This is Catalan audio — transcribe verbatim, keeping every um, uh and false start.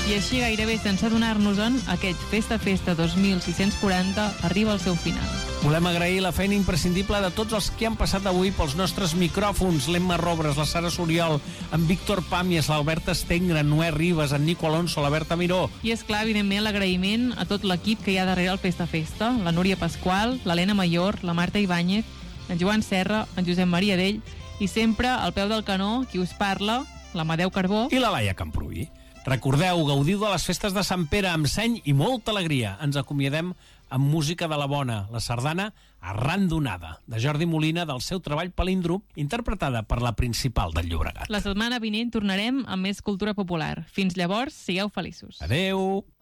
I així, gairebé sense adonar-nos-en, aquest Festa Festa dos mil sis-cents quaranta arriba al seu final. Volem agrair la feina imprescindible de tots els que han passat avui pels nostres micròfons, l'Emma Robres, la Sara Soriol, en Víctor Pàmies, l'Albert Estengre, en Noé Ribas, en Nico Alonso, la Berta Miró. I és clar, evidentment, l'agraïment a tot l'equip que hi ha darrere el Festa Festa, la Núria Pasqual, l'Helena Mayor, la Marta Ibáñez, en Joan Serra, en Josep Maria Dell i sempre al peu del canó qui us parla, l'Amadeu Carbó i la Laia Camprubí. Recordeu, gaudiu de les festes de Sant Pere amb seny i molta alegria. Ens acomiadem amb música de la bona, la sardana Arran d'onada, de Jordi Molina, del seu treball Palíndrom, interpretada per la Principal del Llobregat. La setmana vinent tornarem amb més cultura popular. Fins llavors, sigueu feliços. Adeu!